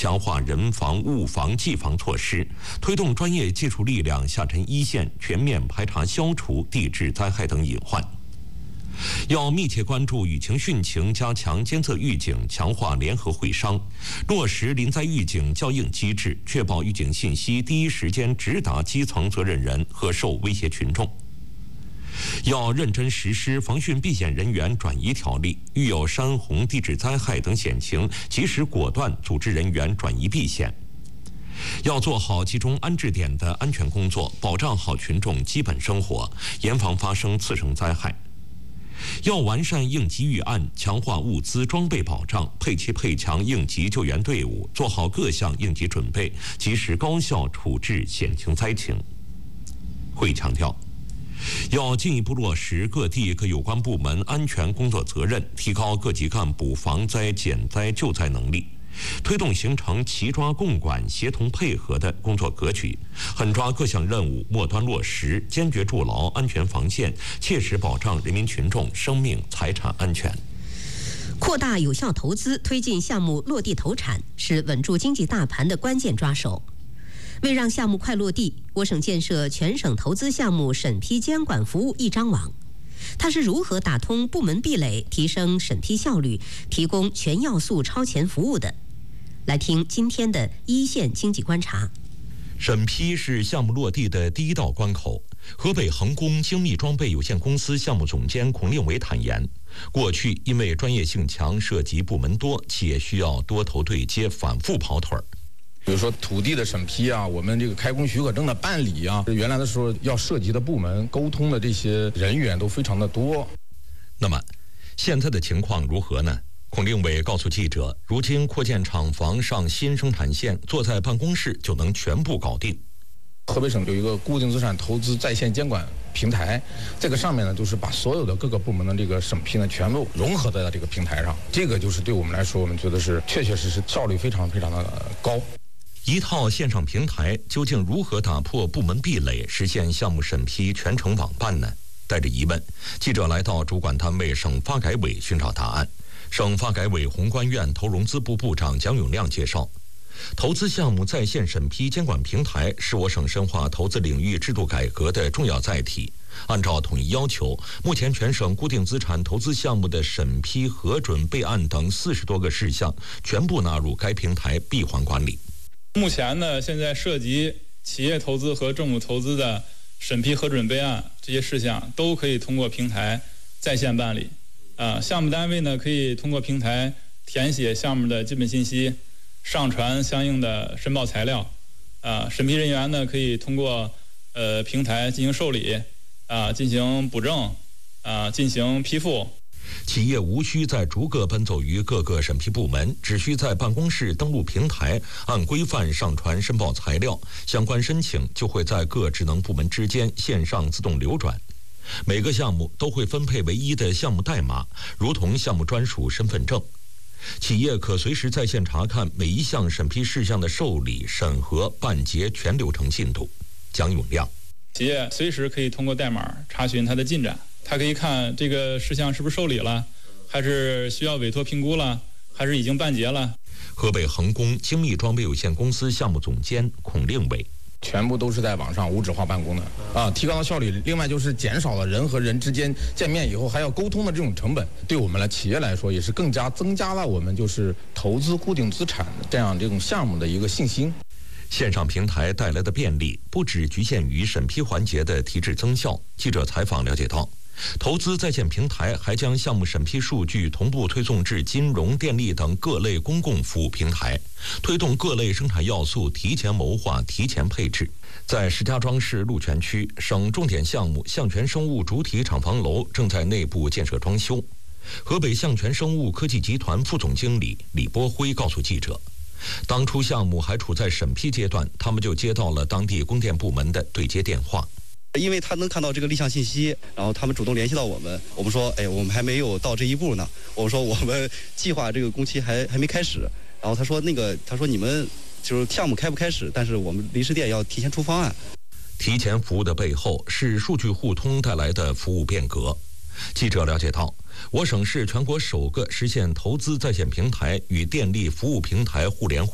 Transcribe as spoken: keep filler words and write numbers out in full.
强化人防、物防、技防措施，推动专业技术力量下沉一线，全面排查消除地质灾害等隐患。要密切关注舆情汛情，加强监测预警，强化联合会商，落实临灾预警校应机制，确保预警信息第一时间直达基层责任人和受威胁群众。要认真实施防汛避险人员转移条例，遇有山洪、地质灾害等险情，及时果断组织人员转移避险。要做好集中安置点的安全工作，保障好群众基本生活，严防发生次生灾害。要完善应急预案，强化物资装备保障，配齐配强应急救援队伍，做好各项应急准备，及时高效处置险情灾情。会强调，要进一步落实各地各有关部门安全工作责任，提高各级干部防灾减灾救灾能力，推动形成齐抓共管、协同配合的工作格局，狠抓各项任务末端落实，坚决筑牢安全防线，切实保障人民群众生命财产安全。 扩大有效投资，推进项目落地投产，是稳住经济大盘的关键抓手。为让项目快落地，我省建设全省投资项目审批监管服务一张网。它是如何打通部门壁垒，提升审批效率，提供全要素超前服务的？来听今天的一线经济观察。 审批是项目落地的第一道关口。河北恒工精密装备有限公司项目总监孔令伟坦言，过去因为专业性强、涉及部门多，企业需要多头对接、反复跑腿儿。 比如说土地的审批啊，我们这个开工许可证的办理啊，原来的时候要涉及的部门、沟通的这些人员都非常的多。 那么，现在的情况如何呢？孔令伟告诉记者，如今扩建厂房、上新生产线，坐在办公室就能全部搞定。 河北省有一个固定资产投资在线监管平台，这个上面呢，就是把所有的各个部门的这个审批呢，全部融合在这个平台上。这个就是对我们来说，我们觉得是确确实实效率非常非常的高。 一套线上平台究竟如何打破部门壁垒，实现项目审批全程网办呢？带着疑问，记者来到主管单位省发改委寻找答案。省发改委宏观院投融资部部长蒋永亮介绍，投资项目在线审批监管平台是我省深化投资领域制度改革的重要载体。按照统一要求，目前全省固定资产投资项目的审批、核准、备案等四十多个事项，全部纳入该平台闭环管理。 目前呢，现在涉及企业投资和政府投资的审批、核准、备案这些事项，都可以通过平台在线办理。啊，项目单位呢可以通过平台填写项目的基本信息，上传相应的申报材料。啊，审批人员呢可以通过呃平台进行受理，啊，进行补正，啊，进行批复。 企业无需再逐个奔走于各个审批部门，只需在办公室登录平台，按规范上传申报材料，相关申请就会在各职能部门之间线上自动流转。每个项目都会分配唯一的项目代码，如同项目专属身份证。企业可随时在线查看每一项审批事项的受理、审核、办结全流程进度。蒋永亮， 企业随时可以通过代码查询它的进展，他可以看这个事项是不是受理了，还是需要委托评估了，还是已经办结了。 河北恒工精密装备有限公司项目总监孔令伟， 全部都是在网上无纸化办公的啊，提高了效率。另外就是减少了人和人之间见面以后还要沟通的这种成本，对我们来企业来说也是更加增加了我们就是投资固定资产这样这种项目的一个信心。 线上平台带来的便利不只局限于审批环节的提质增效。记者采访了解到，投资在线平台还将项目审批数据同步推送至金融、电力等各类公共服务平台，推动各类生产要素提前谋划、提前配置。在石家庄市鹿泉区，省重点项目象泉生物主体厂房楼正在内部建设装修。河北象泉生物科技集团副总经理李波辉告诉记者，当初项目还处在审批阶段，他们就接到了当地供电部门的对接电话。 因为他能看到这个立项信息，然后他们主动联系到我们，我们说，哎，我们还没有到这一步呢。我们说我们计划这个工期还还没开始。然后他说那个，他说你们就是项目开不开始，但是我们离石电要提前出方案。 提前服务的背后是数据互通带来的服务变革。记者了解到，我省是全国首个实现投资在线平台与电力服务平台互联互